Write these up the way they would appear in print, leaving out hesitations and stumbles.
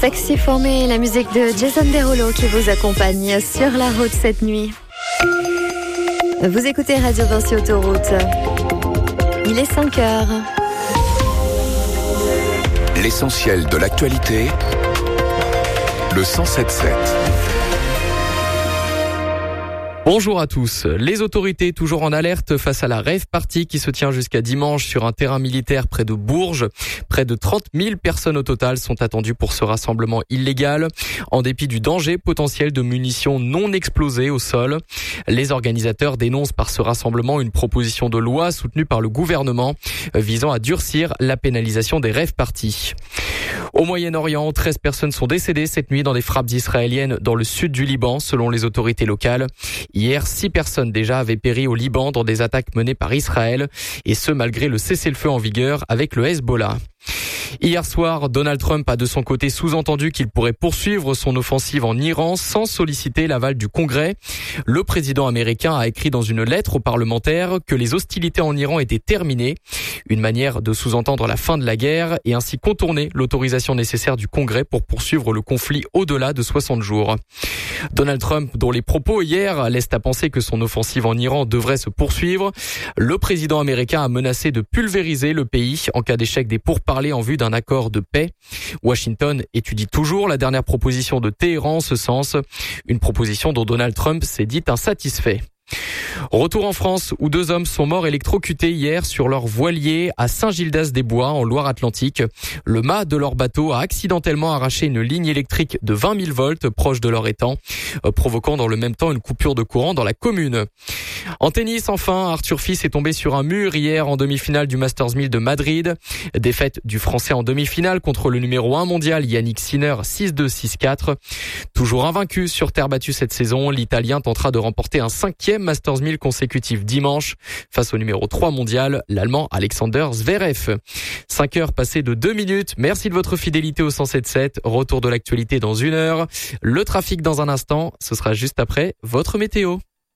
Sexy for Me, la musique de Jason Derulo qui vous accompagne sur la route cette nuit. Vous écoutez Radio Vinci Autoroute. Il est 5h. L'essentiel de l'actualité, le 107.7. Bonjour à tous. Les autorités toujours en alerte face à la rave party qui se tient jusqu'à dimanche sur un terrain militaire près de Bourges. Près de 30 000 personnes au total sont attendues pour ce rassemblement illégal, en dépit du danger potentiel de munitions non explosées au sol. Les organisateurs dénoncent par ce rassemblement une proposition de loi soutenue par le gouvernement visant à durcir la pénalisation des rave parties. Au Moyen-Orient, 13 personnes sont décédées cette nuit dans des frappes israéliennes dans le sud du Liban, selon les autorités locales. Hier, 6 personnes déjà avaient péri au Liban dans des attaques menées par Israël, et ce malgré le cessez-le-feu en vigueur avec le Hezbollah. Hier soir, Donald Trump a de son côté sous-entendu qu'il pourrait poursuivre son offensive en Iran sans solliciter l'aval du Congrès. Le président américain a écrit dans une lettre aux parlementaires que les hostilités en Iran étaient terminées. Une manière de sous-entendre la fin de la guerre et ainsi contourner l'autorisation nécessaire du Congrès pour poursuivre le conflit au-delà de 60 jours. Donald Trump, dont les propos hier laissent à penser que son offensive en Iran devrait se poursuivre, le président américain a menacé de pulvériser le pays en cas d'échec des pourparlers en vue d'un accord de paix. Washington étudie toujours la dernière proposition de Téhéran en ce sens, une proposition dont Donald Trump s'est dit insatisfait. Retour en France où 2 hommes sont morts électrocutés hier sur leur voilier à Saint-Gildas-des-Bois en Loire-Atlantique. Le mât de leur bateau a accidentellement arraché une ligne électrique de 20 000 volts proche de leur étang, provoquant dans le même temps une coupure de courant dans la commune. En tennis, enfin, Arthur Fils est tombé sur un mur hier en demi-finale du Masters 1000 de Madrid. Défaite du Français en demi-finale contre le numéro 1 mondial Yannick Sinner 6-2, 6-4. Toujours invaincu sur terre battue cette saison, l'Italien tentera de remporter un 5e Masters 1000 consécutif dimanche face au numéro 3 mondial, l'Allemand Alexander Zverev. 5 heures passées de 2 minutes. Merci de votre fidélité au 107.7. Retour de l'actualité dans 1 heure. Le trafic dans un instant. Ce sera juste après votre météo.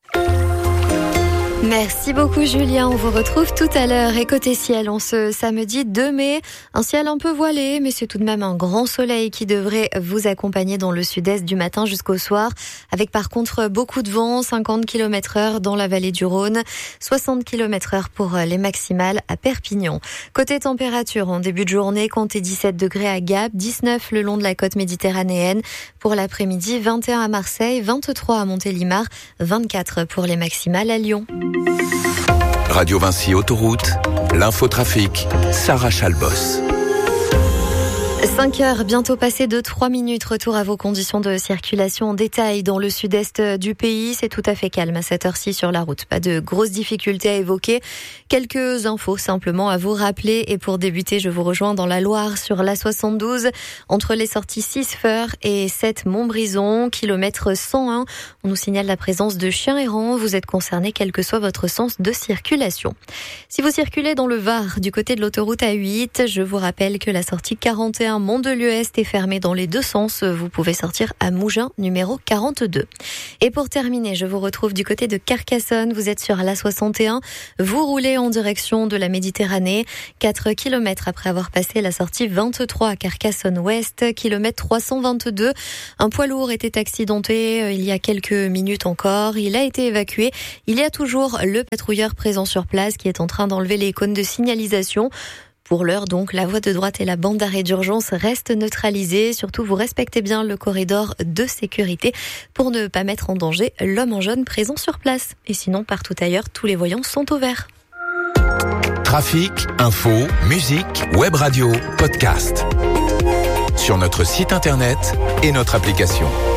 Merci beaucoup Julien, on vous retrouve tout à l'heure. Et côté ciel, on se samedi 2 mai, un ciel un peu voilé, mais c'est tout de même un grand soleil qui devrait vous accompagner dans le sud-est du matin jusqu'au soir, avec par contre beaucoup de vent, 50 km/h dans la vallée du Rhône, 60 km/h pour les maximales à Perpignan. Côté température, en début de journée, comptez 17 degrés à Gap, 19 le long de la côte méditerranéenne. Pour l'après-midi, 21 à Marseille, 23 à Montélimar, 24 pour les maximales à Lyon. Radio Vinci Autoroute, l'infotrafic, Sarah Chalbos. 5 heures, bientôt passé de 3 minutes. Retour à vos conditions de circulation en détail dans le sud-est du pays. C'est tout à fait calme à cette heure-ci sur la route. Pas de grosses difficultés à évoquer. Quelques infos simplement à vous rappeler. Et pour débuter, je vous rejoins dans la Loire sur l'A72 entre les sorties 6 Feur et 7 Montbrison, kilomètre 101. On nous signale la présence de chiens errants. Vous êtes concerné quel que soit votre sens de circulation. Si vous circulez dans le Var, du côté de l'autoroute A8, je vous rappelle que la sortie 41 Mont-de-Lieu-Est est fermé dans les deux sens. Vous pouvez sortir à Mougins, numéro 42. Et pour terminer, je vous retrouve du côté de Carcassonne. Vous êtes sur l'A61. Vous roulez en direction de la Méditerranée. 4 km après avoir passé la sortie 23 à Carcassonne-Ouest, kilomètre 322. Un poids lourd était accidenté il y a quelques minutes encore. Il a été évacué. Il y a toujours le patrouilleur présent sur place qui est en train d'enlever les cônes de signalisation. Pour l'heure, donc, la voie de droite et la bande d'arrêt d'urgence restent neutralisées. Surtout, vous respectez bien le corridor de sécurité pour ne pas mettre en danger l'homme en jaune présent sur place. Et sinon, partout ailleurs, tous les voyants sont au vert. Trafic, info, musique, web radio, podcast. Sur notre site internet et notre application.